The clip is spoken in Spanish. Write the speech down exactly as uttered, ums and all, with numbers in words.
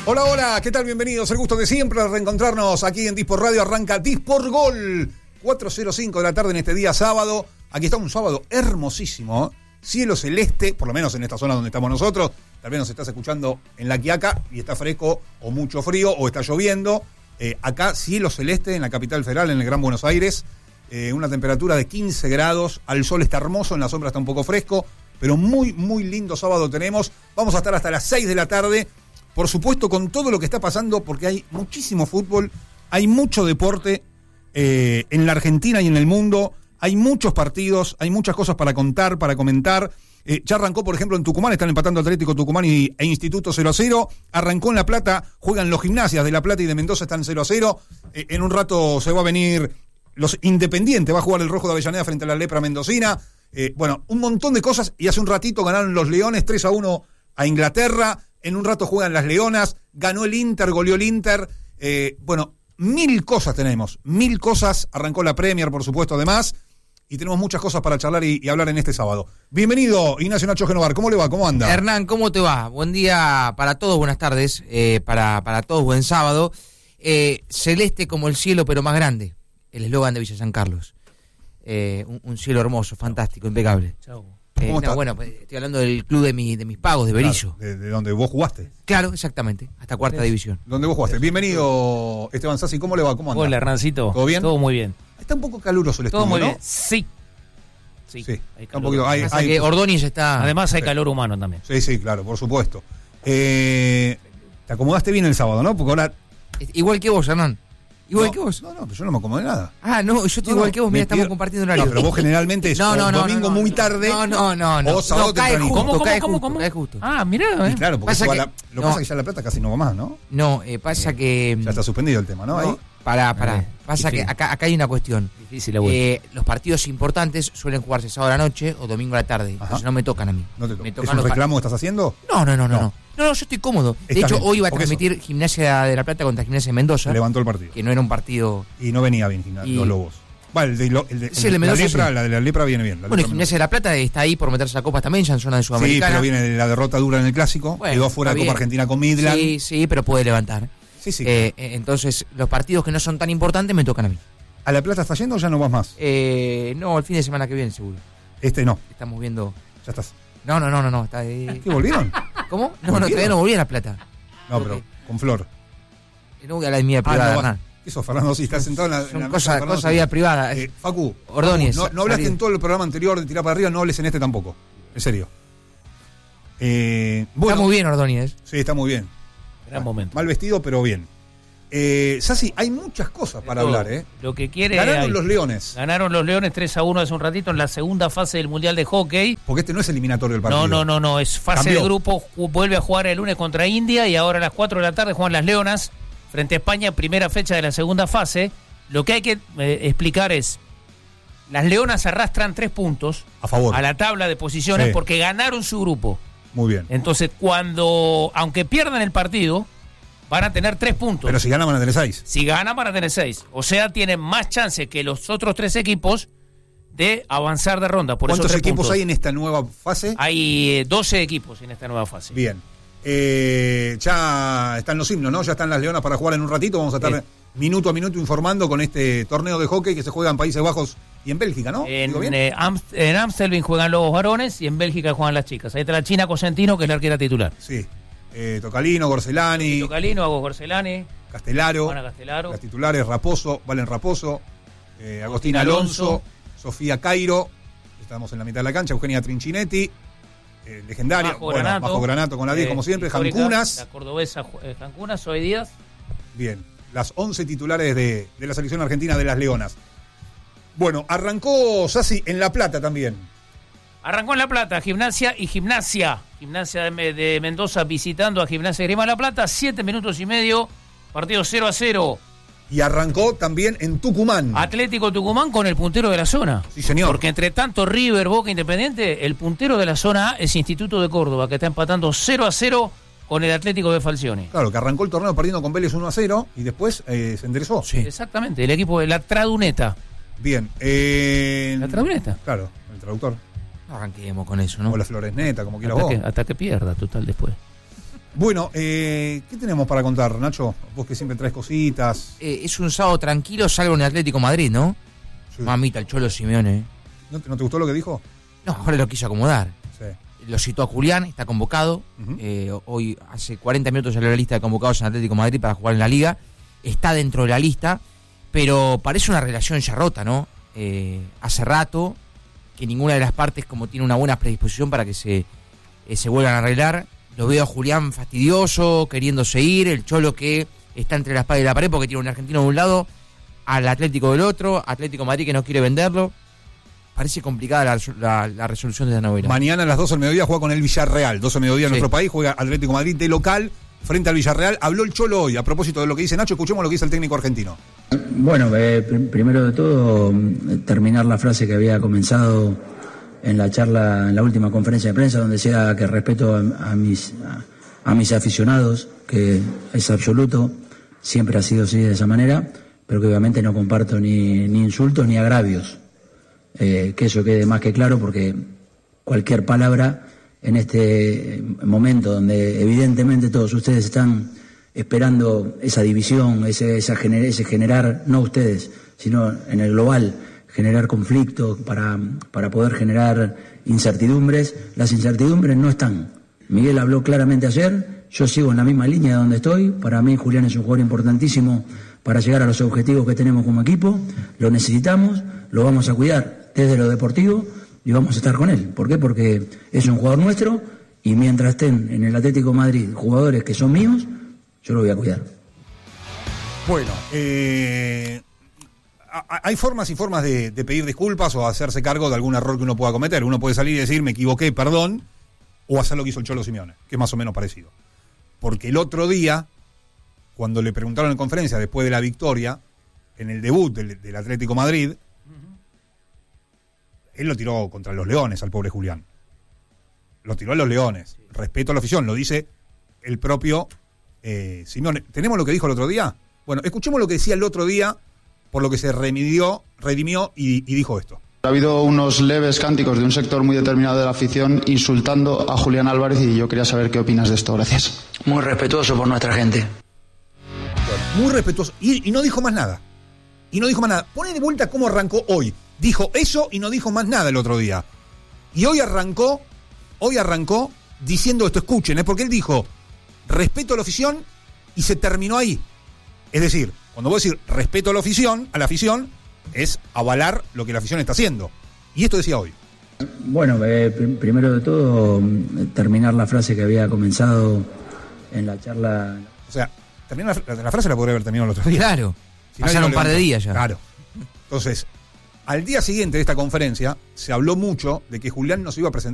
Hola, hola, ¿qué tal? Bienvenidos, el gusto de siempre de reencontrarnos aquí en Dispor Radio. Arranca Dispor Gol, cuatro cero cinco de la tarde en este día sábado. Aquí está un sábado hermosísimo, ¿eh? Cielo celeste, por lo menos en esta zona donde estamos nosotros. Tal vez nos estás escuchando en La Quiaca y está fresco o mucho frío o está lloviendo. Eh, acá cielo celeste en la capital federal, en el Gran Buenos Aires. Eh, una temperatura de quince grados, al sol está hermoso, en la sombra está un poco fresco, pero muy, muy lindo sábado tenemos. Vamos a estar hasta las seis de la tarde, por supuesto con todo lo que está pasando, porque hay muchísimo fútbol, hay mucho deporte eh, en la Argentina y en el mundo, hay muchos partidos, hay muchas cosas para contar, para comentar. Eh, ya arrancó, por ejemplo, en Tucumán, están empatando Atlético Tucumán y, e Instituto cero a cero. Arrancó en La Plata, juegan los Gimnasias de La Plata y de Mendoza, están cero a cero. Eh, en un rato se va a venir los Independientes, va a jugar el Rojo de Avellaneda frente a la Lepra Mendocina. Eh, bueno, un montón de cosas, y hace un ratito ganaron los Leones tres a uno a Inglaterra. En un rato juegan las Leonas, ganó el Inter, goleó el Inter. Eh, bueno, mil cosas tenemos, mil cosas. Arrancó la Premier, por supuesto, además. Y tenemos muchas cosas para charlar y, y hablar en este sábado. Bienvenido, Ignacio Nacho Genovar. ¿Cómo le va? ¿Cómo anda? Hernán, ¿cómo te va? Buen día para todos, buenas tardes. Eh, para, para todos, buen sábado. Eh, celeste como el cielo, pero más grande. El eslogan de Villa San Carlos. Eh, un, un cielo hermoso, fantástico, impecable. Chau. Eh, ¿Cómo no, está? bueno, estoy hablando del club de, mi, de mis pagos, de Berizo. Claro, de, de donde vos jugaste. Claro, exactamente, hasta cuarta división. Donde vos jugaste. Bienvenido, Esteban Sassi. ¿Cómo le va? ¿Cómo anda? Hola, Hernancito. ¿Todo bien? Todo muy bien. Está un poco caluroso el estudio, Todo muy ¿no? bien. Sí. Sí. Sí, Hay está un calor. poquito. Hay, Pasa hay- que Ordóñez está... Además hay Sí. calor humano también. Sí, sí, claro, por supuesto. Eh, te acomodaste bien el sábado, ¿no? Porque ahora... Igual que vos, Hernán. Igual no, que vos. No, no, pero yo no me acomodé nada. Ah, no, yo estoy No, igual no, que vos, me mira, estamos pido- compartiendo horario. No, pero vos generalmente es No, o no, no, domingo no, no, muy no. tarde No, no, no, no. o sábado No, cae tempranito. justo, ¿Cómo, cae cómo, justo, cómo? cae justo. Ah, mirá, Y eh. claro, porque Pasa eso va que- a la- lo que no. pasa es que ya La Plata casi no va más, ¿no? No, eh, pasa que... Ya está suspendido el tema, ¿no? Ahí. No, pará, pará. Eh, Pasa que difícil. acá, acá hay una cuestión. Difícil la vuelta. Eh, los partidos importantes suelen jugarse sábado a la noche o domingo a la tarde. Ajá. Entonces no me tocan a mí. No te toca. Me ¿Es tocan un los pa- reclamo que estás haciendo? No, no, no, no, No. no. No, no, yo estoy cómodo. De Estás hecho, bien, hoy iba a porque eso- transmitir Gimnasia de La Plata contra Gimnasia de Mendoza, Se levantó el partido. que no era un partido... Y no venía bien Gimnasia, Y- los Lobos. Vale, el de, lo- el de, Sí, el el de de la Mendoza lepra, sí. la de la lepra viene bien. La Bueno, lepra Gimnasia de La Plata está ahí por meterse a Copas también, ya en zona de Mendoza. Sí, Sudamericana. pero viene la derrota dura en el Clásico. Bueno, Quedó fuera de está Copa bien. Argentina con Midland. Sí, sí, pero puede levantar. Sí, sí. Eh, eh, entonces, los partidos que no son tan importantes me tocan a mí. ¿A La Plata estás yendo o ya no vas más? Eh, no, el fin de semana que viene, seguro. Este no, Estamos viendo... ya estás. No, no, no, no, no. Está ahí... ¿Qué volvieron? ¿Cómo? No, no, ¿Volvieron? todavía no volví a La Plata. No, pero con Flor. No voy a la mía privada, no, Hernán. Eso, Fernando, sí, estás sentado en la, en Son la mesa de cosas Fernando, cosa sí. vida privada. Eh, Facu, Ordóñez. Facu, no, no hablaste Ariel. en todo el programa anterior de tirar para arriba, no hables en este tampoco. En serio. Eh, bueno, Está muy bien, Ordóñez. sí, está muy bien. Gran momento. Mal vestido, pero bien. Eh, Sassi, hay muchas cosas para Todo. hablar, ¿eh? Lo que quiere Ganaron hay. los Leones, Ganaron los Leones tres a uno hace un ratito en la segunda fase del Mundial de Hockey. porque este no es eliminatorio el partido. No, no, no, no, es fase Cambió. de grupo, ju- vuelve a jugar el lunes contra India y ahora a las cuatro de la tarde juegan las Leonas frente a España, primera fecha de la segunda fase. Lo que hay que eh, explicar es, las Leonas arrastran tres puntos A favor. a la tabla de posiciones Sí. porque ganaron su grupo. Muy bien. Entonces, cuando, aunque pierdan el partido, van a tener tres puntos. Pero si ganan van a tener seis. Si ganan, van a tener seis. O sea, tienen más chance que los otros tres equipos de avanzar de ronda. Por ¿Cuántos esos tres equipos puntos. hay en esta nueva fase? Hay eh, doce equipos en esta nueva fase. Bien. Eh, ya están los himnos, ¿no? Ya están las Leonas para jugar en un ratito. Vamos a estar Sí. minuto a minuto informando con este torneo de hockey que se juega en Países Bajos y en Bélgica, ¿no? En, ¿Digo bien? eh, Am- en Amstelveen juegan los varones y en Bélgica juegan las chicas. Ahí está la China Cosentino, que es la arquera titular. Sí. Eh, Tocalino, Gorcelani, Tocalino, Agos Gorcelani, Castelaro. Juana Castelaro. Las titulares, Raposo, Valen Raposo, eh, Agostina Alonso. Alonso, Sofía Cairo, estamos en la mitad de la cancha, Eugenia Trinchinetti, eh, legendaria, Majo bueno, Granato, Majo Granato con la diez, eh, como siempre, histórica, Jancunas. La cordobesa eh, Jancunas, Zoe Díaz. Bien, las once titulares de, de la selección argentina de las Leonas. Bueno, arrancó Sassi en La Plata también. Arrancó en La Plata, Gimnasia y Gimnasia. Gimnasia de, Me- de Mendoza visitando a Gimnasia de Grima La Plata. Siete minutos y medio, partido cero a cero. Y arrancó también en Tucumán. Atlético Tucumán con el puntero de la zona. Sí, señor. Porque entre tanto River, Boca, Independiente, el puntero de la zona A es Instituto de Córdoba, que está empatando cero a cero con el Atlético de Falcioni. Claro, que arrancó el torneo perdiendo con Vélez uno a cero y después eh, se enderezó. Sí. Exactamente, el equipo de la Traduneta. Bien. Eh, ¿La Traduneta? Claro, el traductor. No arranquemos con eso, ¿no? O la Flores Neta, como quieras Hasta vos. que, hasta que pierda, total, después. Bueno, eh, ¿qué tenemos para contar, Nacho? Vos que siempre traes cositas. Eh, es un sábado tranquilo, salvo en el Atlético Madrid, ¿no? Sí. Mamita, el Cholo Simeone. ¿No te, ¿No te gustó lo que dijo? No, ahora lo quiso acomodar. Sí. Lo citó a Julián, está convocado. Uh-huh. eh, hoy, hace cuarenta minutos salió la lista de convocados en Atlético de Madrid para jugar en la Liga. Está dentro de la lista, pero parece una relación ya rota, ¿no? Eh, hace rato que ninguna de las partes como tiene una buena predisposición para que se, eh, se vuelvan a arreglar. Lo veo a Julián fastidioso, queriéndose ir, el Cholo que está entre la espada y la pared porque tiene un argentino de un lado, al Atlético del otro, Atlético de Madrid que no quiere venderlo. Parece complicada la, la, la resolución de la novela. Mañana a las doce del mediodía juega con el Villarreal. doce del mediodía en Sí. nuestro país, juega Atlético de Madrid de local frente al Villarreal. Habló el Cholo hoy a propósito de lo que dice Nacho. Escuchemos lo que dice el técnico argentino. Bueno, eh, pr- primero de todo, eh, terminar la frase que había comenzado en la charla, en la última conferencia de prensa, donde decía que respeto a, a mis a, a mis aficionados, que es absoluto, siempre ha sido así de esa manera, pero que obviamente no comparto ni, ni insultos ni agravios. Eh, que eso quede más que claro, porque cualquier palabra en este momento donde evidentemente todos ustedes están esperando esa división, ese, esa gener, ese generar, no ustedes, sino en el global, generar conflictos para, para poder generar incertidumbres. Las incertidumbres no están. Miguel habló claramente ayer, yo sigo en la misma línea donde estoy. Para mí Julián es un jugador importantísimo para llegar a los objetivos que tenemos como equipo. Lo necesitamos, lo vamos a cuidar desde lo deportivo y vamos a estar con él. ¿Por qué? Porque es un jugador nuestro y mientras estén en el Atlético de Madrid jugadores que son míos, yo lo voy a cuidar. Bueno, eh, hay formas y formas de, de pedir disculpas o hacerse cargo de algún error que uno pueda cometer. Uno puede salir y decir, me equivoqué, perdón, o hacer lo que hizo el Cholo Simeone, que es más o menos parecido. Porque el otro día, cuando le preguntaron en conferencia, después de la victoria, en el debut del, del Atlético Madrid, uh-huh. él lo tiró contra los Leones al pobre Julián. Lo tiró a los Leones. Respeto a la afición, lo dice el propio eh, Simeone. ¿Tenemos lo que dijo el otro día? Bueno, escuchemos lo que decía el otro día, por lo que se remedió, redimió y, y dijo esto. Ha habido unos leves cánticos de un sector muy determinado de la afición insultando a Julián Álvarez y yo quería saber qué opinas de esto. Gracias. Muy respetuoso por nuestra gente. Bueno, muy respetuoso. Y, y no dijo más nada. Y no dijo más nada. Pone de vuelta cómo arrancó hoy. Dijo eso y no dijo más nada el otro día. Y hoy arrancó, hoy arrancó diciendo esto. Escuchen, ¿eh? Porque él dijo, respeto a la afición y se terminó ahí. Es decir, cuando vos decís respeto a la afición, a la afición, es avalar lo que la afición está haciendo. Y esto decía hoy. Bueno, eh, pr- primero de todo, terminar la frase que había comenzado en la charla. O sea, terminar la, la frase la podría haber terminado el otro día. Claro, Si pasaron un par de levantó. días ya. Claro. Entonces, al día siguiente de esta conferencia, se habló mucho de que Julián no se iba a presentar